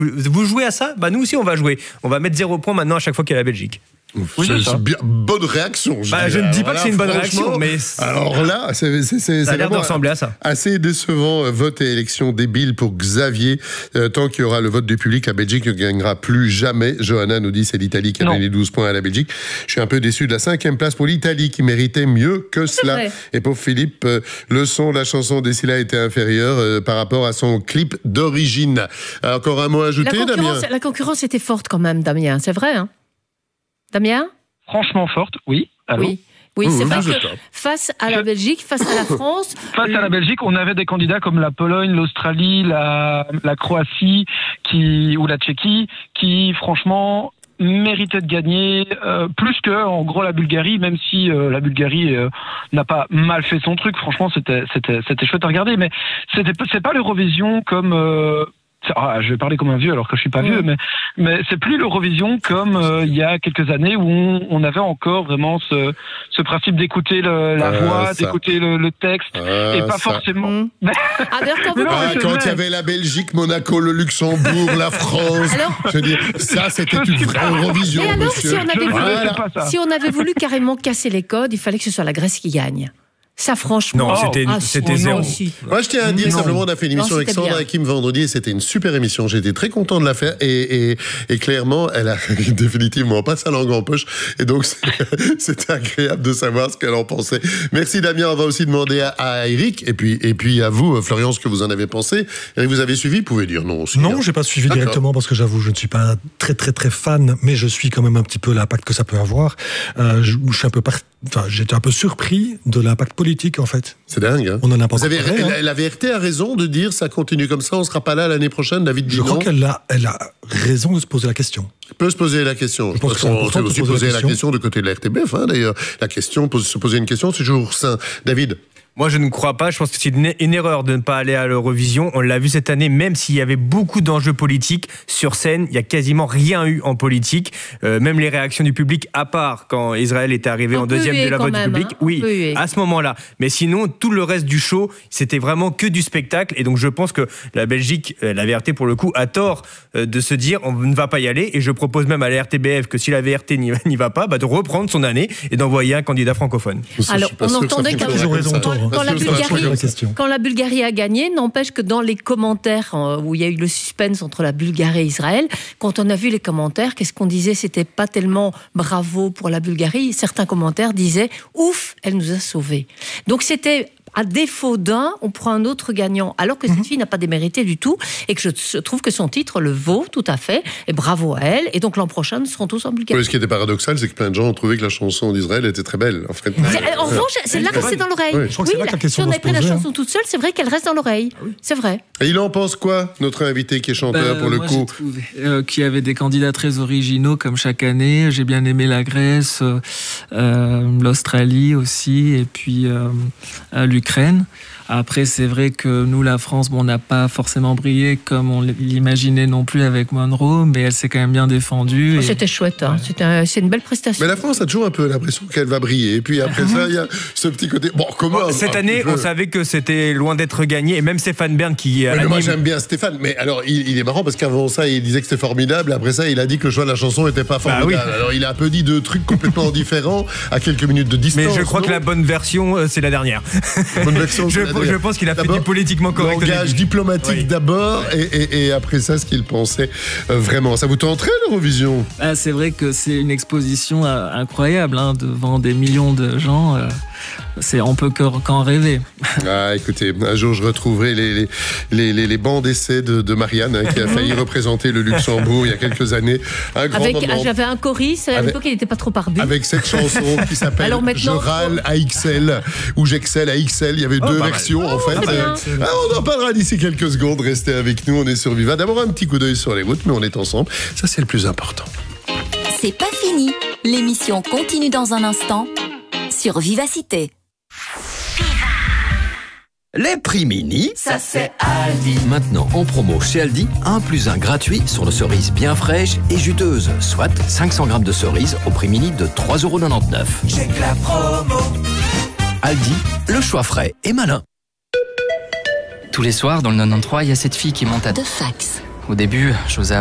Vous jouez à ça ? Nous aussi, on va jouer. On va mettre 0 points maintenant à chaque fois qu'il y a la Belgique. Oui, c'est bien, bonne réaction. Je ne dis pas que c'est une bonne réaction, mais alors là, ça a l'air de ressembler à ça. Assez décevant. Vote et élection débile pour Xavier. Tant qu'il y aura le vote du public, la Belgique ne gagnera plus jamais. Johanna nous dit c'est l'Italie qui a donné 12 points à la Belgique. Je suis un peu déçu de la 5e place pour l'Italie qui méritait mieux que cela. Et pour Philippe, la chanson d'Essila était inférieure par rapport à son clip d'origine. Encore un mot à ajouter, Damien ? La concurrence était forte quand même, Damien. C'est vrai, hein ? Damien ? Franchement forte, oui. Allô ? Oui, c'est vrai que face à la Belgique, face à la France... Face à la Belgique, on avait des candidats comme la Pologne, l'Australie, la Croatie ou la Tchéquie qui, franchement, méritaient de gagner plus que, en gros, la Bulgarie, même si la Bulgarie n'a pas mal fait son truc. Franchement, c'était chouette à regarder, mais c'est pas l'Eurovision comme... je vais parler comme un vieux alors que je suis pas vieux, mais c'est plus l'Eurovision comme il y a quelques années où on avait encore vraiment ce principe d'écouter la voix, d'écouter le texte et pas forcément. Quand il y avait la Belgique, Monaco, le Luxembourg, la France, je veux dire, ça c'était une vraie Eurovision. Et alors, monsieur. si on avait voulu carrément casser les codes, il fallait que ce soit la Grèce qui gagne. Ça, franchement. Non, c'était 0. Moi, je tiens à dire simplement, on a fait une émission avec Sandra et Kim vendredi et c'était une super émission. J'étais très content de la faire et clairement, elle a définitivement pas sa langue en poche et donc c'était agréable de savoir ce qu'elle en pensait. Merci Damien. On va aussi demander à Eric et puis à vous, Florian, ce que vous en avez pensé. Eric, vous avez suivi? Vous pouvez dire non aussi. Non, j'ai pas suivi directement parce que j'avoue, je ne suis pas très très très fan, mais je suis quand même un petit peu l'impact que ça peut avoir. Je suis j'étais un peu surpris de l'impact politique, en fait. C'est dingue, hein. On en a pas parlé, hein. La VRT a raison de dire ça continue comme ça, on sera pas là l'année prochaine, David dit Je crois non. qu'elle a raison de se poser la question. Elle peut se poser la question. Je pense que c'est important de se poser la question de côté de la RTBF, d'ailleurs. La question, se poser une question, c'est toujours sain. David? Moi, je ne crois pas. Je pense que c'est une erreur de ne pas aller à l'Eurovision. On l'a vu cette année, même s'il y avait beaucoup d'enjeux politiques sur scène, il n'y a quasiment rien eu en politique. Même les réactions du public, à part quand Israël était arrivé en deuxième de la vote du public. Oui, à ce moment-là. Mais sinon, tout le reste du show, c'était vraiment que du spectacle. Et donc, je pense que la Belgique, la VRT pour le coup, a tort de se dire on ne va pas y aller. Et je propose même à la RTBF que si la VRT n'y va pas, de reprendre son année et d'envoyer un candidat francophone. Alors, on entendait quand la Bulgarie a gagné, n'empêche que dans les commentaires où il y a eu le suspense entre la Bulgarie et Israël, quand on a vu les commentaires, qu'est-ce qu'on disait? C'était pas tellement bravo pour la Bulgarie. Certains commentaires disaient ouf, elle nous a sauvés. Donc c'était à défaut d'un, on prend un autre gagnant, alors que cette fille n'a pas démérité du tout, et que je trouve que son titre le vaut tout à fait, et bravo à elle, et donc l'an prochain, nous serons tous en Bulgarie. Oui, ce qui était paradoxal, c'est que plein de gens ont trouvé que la chanson d'Israël était très belle. En fait. En revanche, c'est là que c'est dans l'oreille. Oui, je crois que c'est là que la question si on a pris la posait, chanson toute seule, c'est vrai qu'elle reste dans l'oreille. C'est vrai. Et il en pense quoi, notre invité qui est chanteur pour le coup? J'ai trouvé qu'il y avait des candidats très originaux comme chaque année. J'ai bien aimé la Grèce, l'Australie aussi, et puis l'Ukraine. Après, c'est vrai que nous, la France, on n'a pas forcément brillé comme on l'imaginait non plus avec Monroe, mais elle s'est quand même bien défendue. C'était chouette, hein. C'est une belle prestation. Mais la France a toujours un peu l'impression qu'elle va briller. Et puis après ça, il y a ce petit côté... Bon, comment cette année, on savait que c'était loin d'être gagné. Et même Stéphane Bern qui... Mais moi, j'aime bien Stéphane. Mais alors, il est marrant parce qu'avant ça, il disait que c'était formidable. Après ça, il a dit que le choix de la chanson n'était pas formidable. Oui. Alors, il a un peu dit deux trucs complètement différents à quelques minutes de distance. Mais je crois que la bonne version, c'est la dernière. Bonne version, je pense qu'il a fait du politiquement correct. Langage diplomatique d'abord et après ça, ce qu'il pensait vraiment. Ça vous tenterait l'Eurovision? C'est vrai que c'est une exposition incroyable devant des millions de gens. On peut qu'en rêver. Écoutez, un jour je retrouverai les bancs d'essai de Marianne qui a failli représenter le Luxembourg il y a quelques années. Un grand moment. J'avais un choriste, à l'époque il n'était pas trop barbu. Avec cette chanson qui s'appelle Je râle à XL ou j'excelle à XL. Il y avait deux versions en fait. On en parlera d'ici quelques secondes. Restez avec nous, on est sur Viva. D'abord un petit coup d'œil sur les routes, mais on est ensemble. Ça c'est le plus important. C'est pas fini. L'émission continue dans un instant sur Vivacité. Les prix mini, ça c'est Aldi. Maintenant en promo chez Aldi, 1+1 gratuit sur nos cerises bien fraîches et juteuses, soit 500 grammes de cerises au prix mini de 3,99 €. Check la promo. Aldi, le choix frais et malin. Tous les soirs, dans le 93, il y a cette fille qui monte à... De fax. Au début, j'osais